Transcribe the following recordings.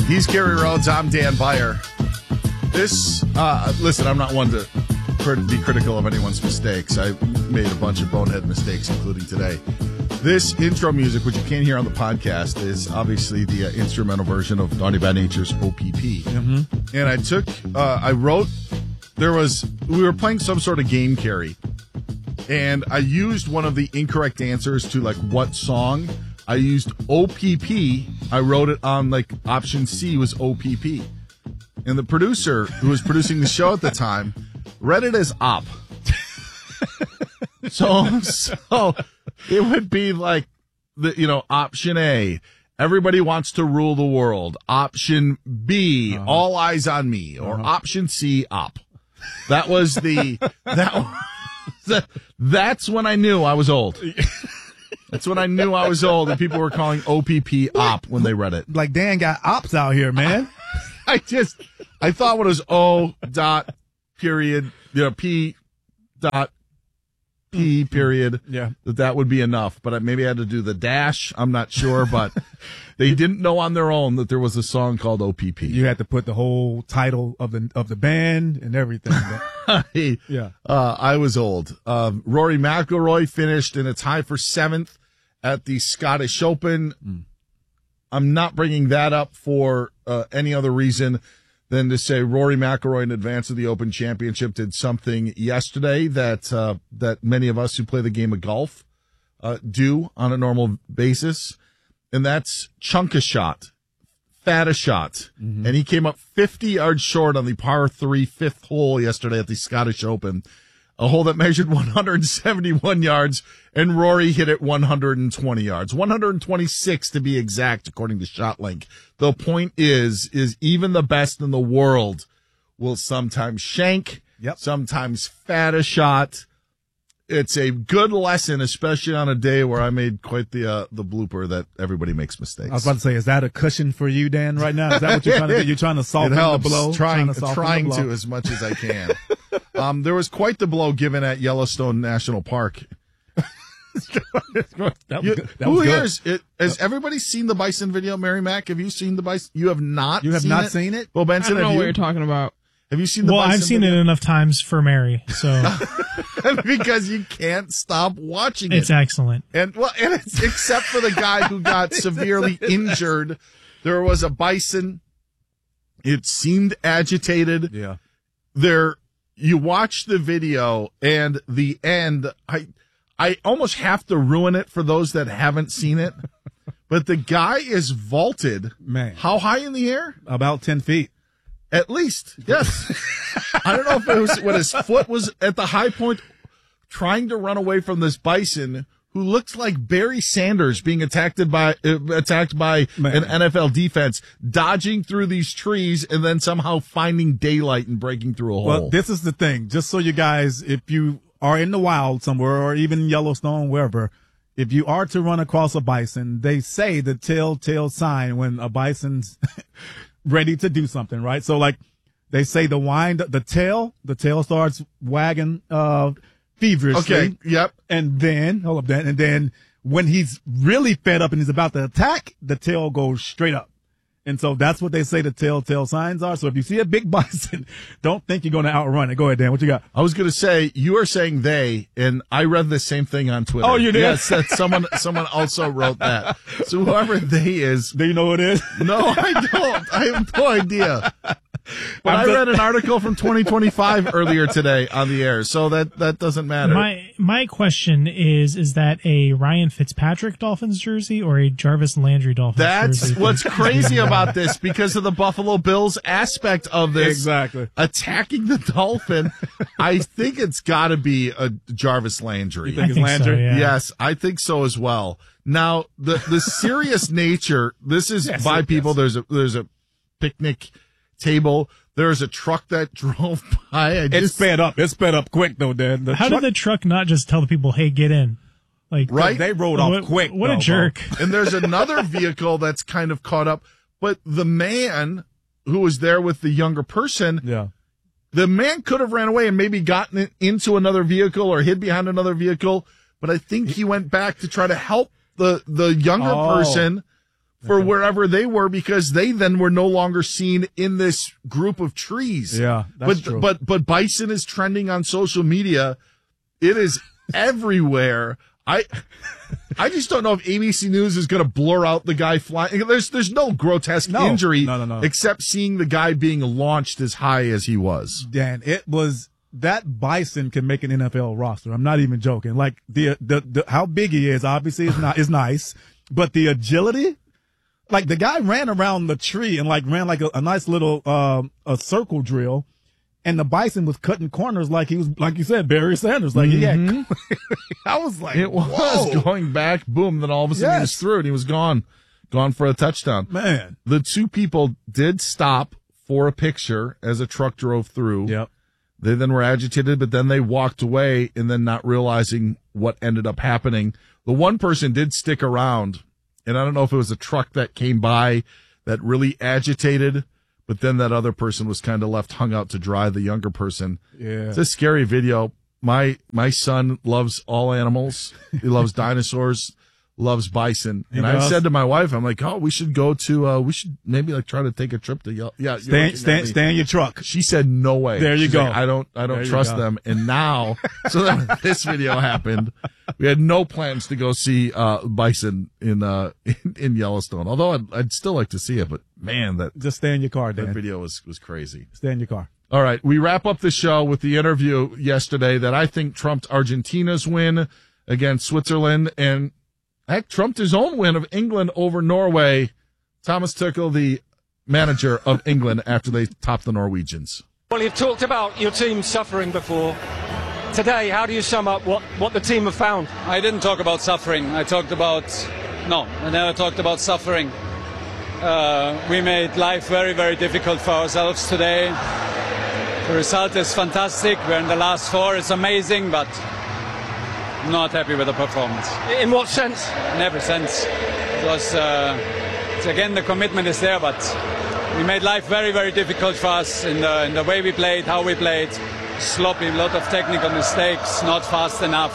He's Gary Rhodes. I'm Dan Beyer. Listen, I'm not one to be critical of anyone's mistakes. I made a bunch of bonehead mistakes, including today. This intro music, which you can't hear on the podcast, is obviously the instrumental version of Naughty by Nature's OPP. Mm-hmm. And we were playing some sort of game, Carrie, and I used one of the incorrect answers to, like, what song. I used OPP. I wrote it on, like, option C was OPP. And the producer, who was producing the show at the time, read it as op. So it would be like, option A, everybody wants to rule the world. Option B, all eyes on me. Or option C, op. That's when I knew I was old. That's when I knew I was old, and people were calling OPP op when they read it. Like, Dan got ops out here, man. I thought when it was O dot period, P dot P period, that would be enough. But maybe I had to do the dash. I'm not sure, but they didn't know on their own that there was a song called OPP. You had to put the whole title of the band and everything. I was old. Rory McIlroy finished in a tie for 7th at the Scottish Open. I'm not bringing that up for any other reason than to say Rory McIlroy in advance of the Open Championship did something yesterday that many of us who play the game of golf do on a normal basis, and that's chunk a shot, fat a shot. Mm-hmm. And he came up 50 yards short on the par 3 fifth hole yesterday at the Scottish Open, a hole that measured 171 yards, and Rory hit it 120 yards, 126 to be exact, according to ShotLink. The point is even the best in the world will sometimes shank, sometimes fat a shot. It's a good lesson, especially on a day where I made quite the blooper that everybody makes mistakes. I was about to say, is that a cushion for you, Dan, right now? Is that what you're trying to do? You're trying to soften the blow? Trying to as much as I can. There was quite the blow given at Yellowstone National Park. Has everybody seen the bison video, Mary Mac? Have you seen the bison? You have not. You have not seen it? Well, Benson, I don't know what you're talking about. Have you seen the bison I've seen video? it enough times for Mary, so. Because you can't stop watching it. It's excellent. And it's except for the guy who got severely injured. There was a bison. It seemed agitated. Yeah. You watch the video and the end. I almost have to ruin it for those that haven't seen it. But the guy is vaulted. Man. How high in the air? About 10 feet. At least, yes. I don't know if it was when his foot was at the high point trying to run away from this bison who looks like Barry Sanders being attacked by an NFL defense, dodging through these trees and then somehow finding daylight and breaking through a hole. Well, this is the thing. Just so you guys, if you are in the wild somewhere or even Yellowstone, wherever, if you are to run across a bison, they say the telltale sign when a bison's ready to do something, right? So, like, they say the tail starts wagging feverishly. Okay, yep. And then when he's really fed up and he's about to attack, the tail goes straight up. And so that's what they say the telltale signs are. So if you see a big bison, don't think you're going to outrun it. Go ahead, Dan. What you got? I was going to say, you are saying they, and I read the same thing on Twitter. Oh, you did? Yes, that someone also wrote that. So whoever they is. Do you know who it is? No, I don't. I have no idea. But I read an article from 2025 earlier today on the air, so that doesn't matter. My question is that a Ryan Fitzpatrick Dolphins jersey or a Jarvis Landry Dolphins jersey? That's what's crazy about this, because of the Buffalo Bills aspect of this. Exactly. Attacking the Dolphin. I think it's got to be a Jarvis Landry. You think it's Landry? So, yeah. Yes, I think so as well. Now, the serious nature, this is by people. There's a picnic table. There's a truck that drove by. It's sped up. It's sped up quick, though, Dan. How did the truck not just tell the people, hey, get in? Like, right? They rolled off quick. What a jerk. And there's another vehicle that's kind of caught up. But the man who was there with the younger person, the man could have ran away and maybe gotten into another vehicle or hid behind another vehicle. But I think he went back to try to help the younger person for wherever they were, because they then were no longer seen in this group of trees. Yeah, that's true. But bison is trending on social media. It is everywhere. I just don't know if ABC News is going to blur out the guy flying. There's no grotesque injury except seeing the guy being launched as high as he was. Dan, it was that bison can make an NFL roster. I'm not even joking. Like the how big he is obviously is nice, but the agility, like the guy ran around the tree and ran like a nice little a circle drill. And the bison was cutting corners like he was, like you said, Barry Sanders. Like he had, I was like, it was going back, boom. Then all of a sudden he was through and he was gone for a touchdown. Man, the two people did stop for a picture as a truck drove through. Yep. They then were agitated, but then they walked away and then not realizing what ended up happening. The one person did stick around, and I don't know if it was a truck that came by that really agitated. But then that other person was kind of left hung out to dry, the younger person. Yeah. It's a scary video. My son loves all animals. He loves dinosaurs, loves bison. And I said to my wife, I'm like, oh, we should go to, we should maybe try to take a trip to stay in your truck. She said, no way. There you go. Like, I don't trust them. And now, so then this video happened. We had no plans to go see, bison in Yellowstone. Although I'd still like to see it, but man, just stay in your car, Dan. That video was crazy. Stay in your car. All right. We wrap up the show with the interview yesterday that I think trumped Argentina's win against Switzerland, and heck, trumped his own win of England over Norway. Thomas Tuchel, the manager of England, after they topped the Norwegians. Well, you've talked about your team suffering before. Today, how do you sum up what the team have found? I didn't talk about suffering. I never talked about suffering. We made life very, very difficult for ourselves today. The result is fantastic. We're in the last four. It's amazing, but I'm not happy with the performance. In what sense? In every sense. Because, again, the commitment is there, but we made life very, very difficult for us in the way we played, how we played. Sloppy, a lot of technical mistakes, not fast enough,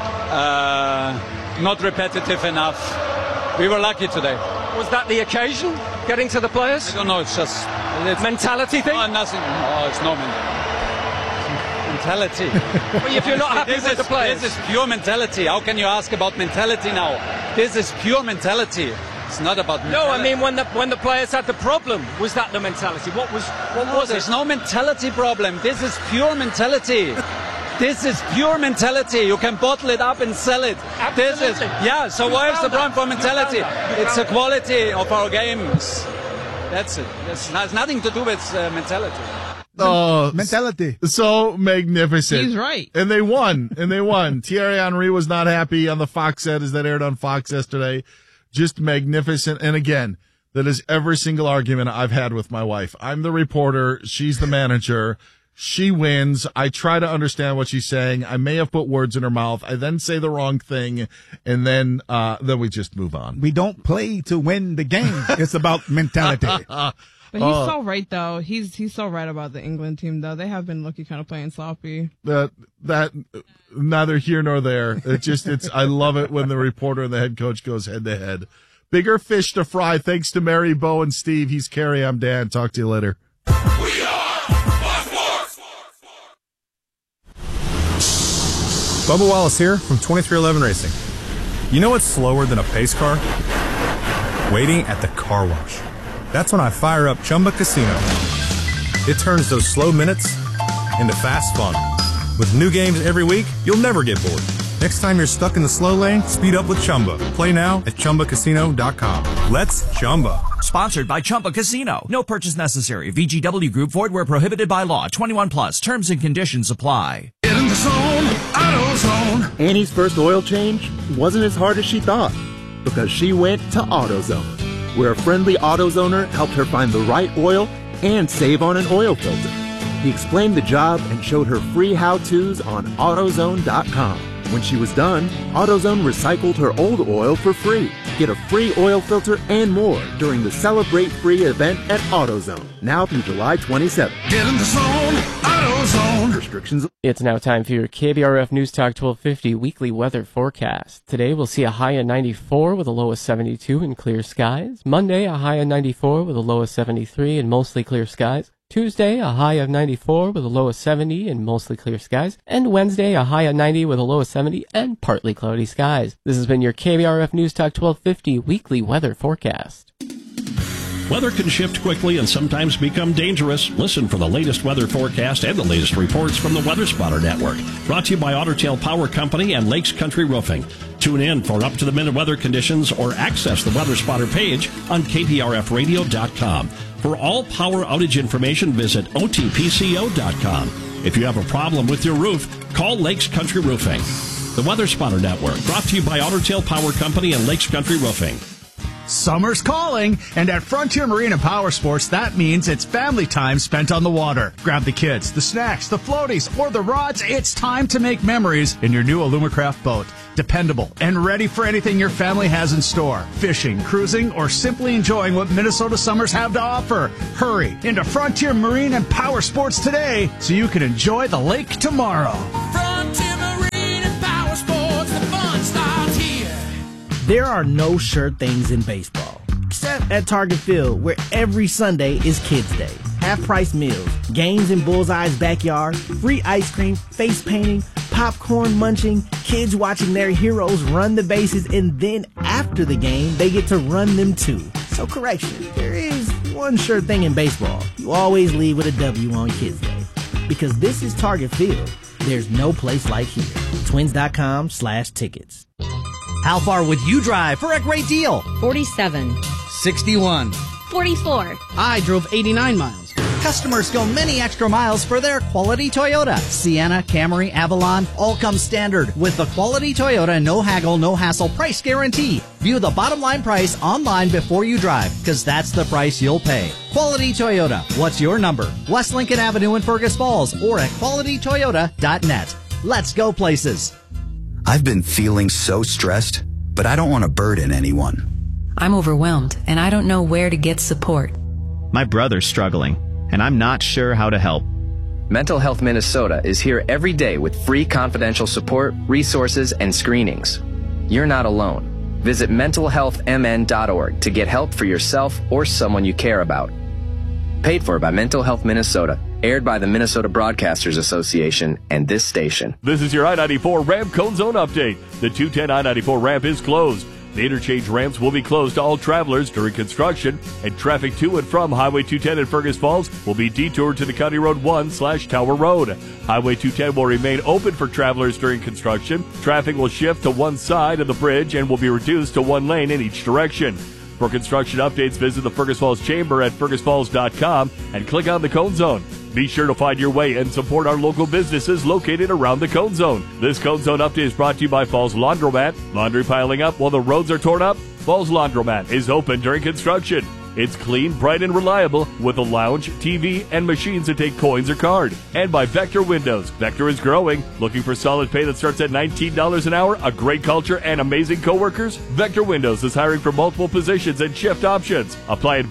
not repetitive enough. We were lucky today. Was that the occasion? Getting to the players? I don't know, it's mentality thing? No, nothing. Oh, it's no mentality. Well, if you're not happy with the players? This is pure mentality. How can you ask about mentality now? This is pure mentality. It's not about mentality. No, I mean when the players had the problem, was that the mentality? What was it? There's no mentality problem. This is pure mentality. This is pure mentality. You can bottle it up and sell it. Absolutely. So where's the problem for mentality? It's the quality of our games. That's it. It has nothing to do with mentality. Oh, mentality. So magnificent. He's right. And they won. Thierry Henry was not happy on the Fox set as that aired on Fox yesterday. Just magnificent. And again, that is every single argument I've had with my wife. I'm the reporter. She's the manager. She wins. I try to understand what she's saying. I may have put words in her mouth. I then say the wrong thing, and then we just move on. We don't play to win the game. It's about mentality. But he's so right, though. He's so right about the England team, though. They have been looking kind of playing sloppy. That neither here nor there. I love it when the reporter and the head coach goes head to head. Bigger fish to fry. Thanks to Mary, Bo, and Steve. He's Kerry. I'm Dan. Talk to you later. We are Fox. Bubba Wallace here from 2311 Racing. You know what's slower than a pace car? Waiting at the car wash. That's when I fire up Chumba Casino. It turns those slow minutes into fast fun. With new games every week, you'll never get bored. Next time you're stuck in the slow lane, speed up with Chumba. Play now at ChumbaCasino.com. Let's Chumba. Sponsored by Chumba Casino. No purchase necessary. VGW Group. Void where prohibited by law. 21 plus. Terms and conditions apply. Get in the zone, AutoZone. Annie's first oil change wasn't as hard as she thought because she went to AutoZone, where a friendly AutoZoner helped her find the right oil and save on an oil filter. He explained the job and showed her free how-tos on AutoZone.com. When she was done, AutoZone recycled her old oil for free. Get a free oil filter and more during the Celebrate Free event at AutoZone, now through July 27th. Get in the zone, AutoZone. Restrictions. It's now time for your KBRF News Talk 1250 weekly weather forecast. Today we'll see a high of 94 with a low of 72 and clear skies. Monday, a high of 94 with a low of 73 and mostly clear skies. Tuesday, a high of 94 with a low of 70 and mostly clear skies. And Wednesday, a high of 90 with a low of 70 and partly cloudy skies. This has been your KBRF News Talk 1250 weekly weather forecast. Weather can shift quickly and sometimes become dangerous. Listen for the latest weather forecast and the latest reports from the Weather Spotter Network. Brought to you by Otter Tail Power Company and Lakes Country Roofing. Tune in for up-to-the-minute weather conditions or access the Weather Spotter page on KPRFradio.com. For all power outage information, visit OTPCO.com. If you have a problem with your roof, call Lakes Country Roofing. The Weather Spotter Network, brought to you by Otter Tail Power Company and Lakes Country Roofing. Summer's calling, and at Frontier Marine and Power Sports, that means it's family time spent on the water. Grab the kids, the snacks, the floaties, or the rods. It's time to make memories in your new Alumacraft boat. Dependable and ready for anything your family has in store. Fishing, cruising, or simply enjoying what Minnesota summers have to offer. Hurry into Frontier Marine and Power Sports today so you can enjoy the lake tomorrow. Frontier Marine and Power Sports, the fun starts here. There are no sure things in baseball, except at Target Field, where every Sunday is Kids Day. Half-price meals, games in Bullseye's backyard, free ice cream, face painting, popcorn munching, kids watching their heroes run the bases, and then after the game, they get to run them too. So correction, there is one sure thing in baseball. You always leave with a W on Kids Day. Because this is Target Field, there's no place like here. Twins.com/tickets. How far would you drive for a great deal? 47. 61. 44. I drove 89 miles. Customers go many extra miles for their quality Toyota. Sienna, Camry, Avalon, all come standard with the quality Toyota no haggle, no hassle price guarantee. View the bottom line price online before you drive, because that's the price you'll pay. Quality Toyota. What's your number? West Lincoln Avenue in Fergus Falls or at qualitytoyota.net. Let's go places. I've been feeling so stressed, but I don't want to burden anyone. I'm overwhelmed, and I don't know where to get support. My brother's struggling, and I'm not sure how to help. Mental Health Minnesota is here every day with free confidential support, resources, and screenings. You're not alone. Visit mentalhealthmn.org to get help for yourself or someone you care about. Paid for by Mental Health Minnesota. Aired by the Minnesota Broadcasters Association and this station. This is your I-94 ramp cone zone update. The 210 I-94 ramp is closed. The interchange ramps will be closed to all travelers during construction, and traffic to and from Highway 210 in Fergus Falls will be detoured to the County Road 1/Tower Road. Highway 210 will remain open for travelers during construction. Traffic will shift to one side of the bridge and will be reduced to one lane in each direction. For construction updates, visit the Fergus Falls Chamber at fergusfalls.com and click on the Cone Zone. Be sure to find your way and support our local businesses located around the Cone Zone. This Cone Zone update is brought to you by Falls Laundromat. Laundry piling up while the roads are torn up? Falls Laundromat is open during construction. It's clean, bright, and reliable with a lounge, TV, and machines that take coins or card. And by Vector Windows. Vector is growing. Looking for solid pay that starts at $19 an hour, a great culture, and amazing coworkers? Vector Windows is hiring for multiple positions and shift options. Apply at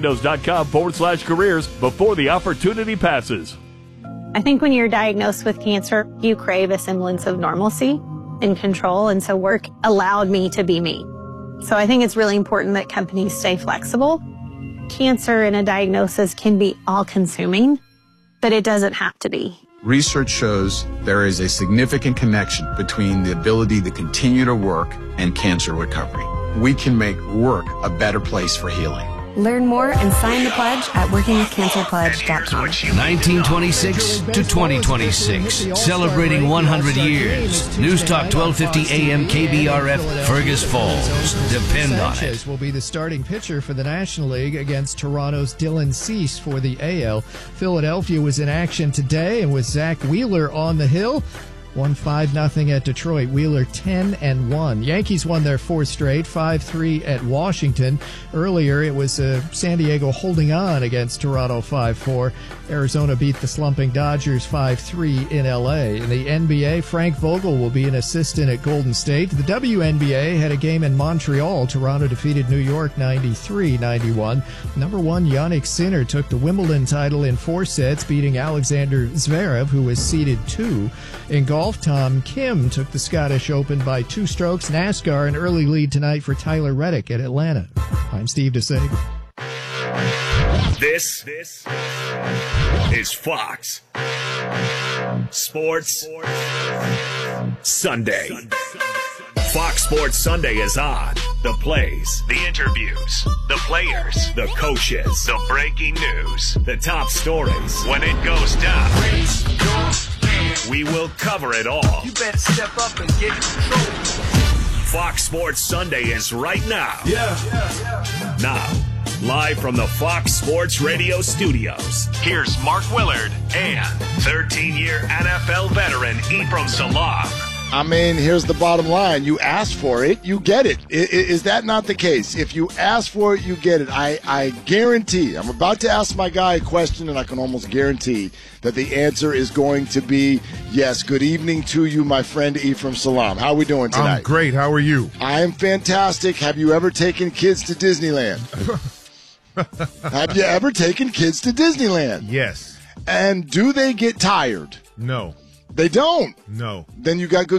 vectorwindows.com/careers before the opportunity passes. I think when you're diagnosed with cancer, you crave a semblance of normalcy and control, and so work allowed me to be me. So I think it's really important that companies stay flexible. Cancer and a diagnosis can be all-consuming, but it doesn't have to be. Research shows there is a significant connection between the ability to continue to work and cancer recovery. We can make work a better place for healing. Learn more and sign the pledge at workingwithcancerpledge.com. 1926 to 2026, celebrating 100 years. News Talk 1250 AM KBRF, Fergus Falls. Depend on it. Sanchez will be the starting pitcher for the National League against Toronto's Dylan Cease for the AL. Philadelphia was in action today, and with Zach Wheeler on the hill, won 5-0 at Detroit. Wheeler 10-1. Yankees won their fourth straight, 5-3 at Washington. Earlier, it was San Diego holding on against Toronto 5-4. Arizona beat the slumping Dodgers 5-3 in L.A. In the NBA, Frank Vogel will be an assistant at Golden State. The WNBA had a game in Montreal. Toronto defeated New York 93-91. Number 1 Yannick Sinner took the Wimbledon title in 4 sets, beating Alexander Zverev, who was seeded 2. In golf, Tom Kim took the Scottish Open by 2 strokes. NASCAR, an early lead tonight for Tyler Reddick at Atlanta. I'm Steve DeSager. This is Fox Sports Sunday. Fox Sports Sunday is on. The plays, the interviews, the players, the coaches, the breaking news, the top stories. When it goes down, we will cover it all. You better step up and get in control. Fox Sports Sunday is right now. Now, live from the Fox Sports Radio studios, here's Mark Willard and 13-year NFL veteran Ephraim Salaam. I mean, here's the bottom line. You ask for it, you get it. Is that not the case? If you ask for it, you get it. I guarantee. I'm about to ask my guy a question, and I can almost guarantee that the answer is going to be yes. Good evening to you, my friend Ephraim Salaam. How are we doing tonight? I'm great. How are you? I am fantastic. Have you ever taken kids to Disneyland? Have you ever taken kids to Disneyland? Yes. And do they get tired? No. They don't. No. Then you got good